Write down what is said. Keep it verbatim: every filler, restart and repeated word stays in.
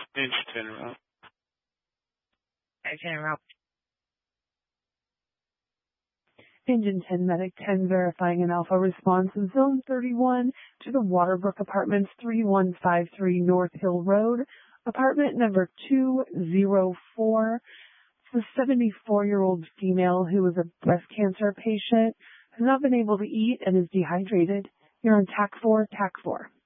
Engine ten route. Engine route. Engine ten, Medic ten, verifying an alpha response of Zone thirty-one to the Waterbrook Apartments, three one five three North Hill Road, apartment number two oh four. It's a seventy-four-year-old female who is a breast cancer patient, has not been able to eat and is dehydrated. You're on T A C four, T A C four.